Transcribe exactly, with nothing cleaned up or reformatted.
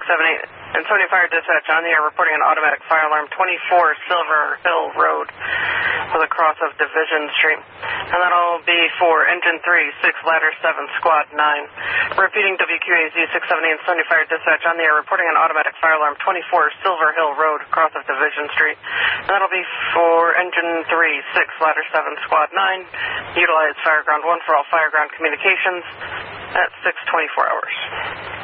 seventy and seventy Fire Dispatch on the air reporting an automatic fire alarm, twenty-four Silver Hill Road for the cross of Division Street. And that'll be for Engine three, six, Ladder seven, Squad nine. Repeating W Q A Z six seventy and seventy Fire Dispatch on the air reporting an automatic fire alarm, twenty-four Silver Hill Road, cross of Division Street. And that'll be for Engine three, six, Ladder seven, Squad nine. Utilize Fireground one for all Fireground communications at six twenty-four hours.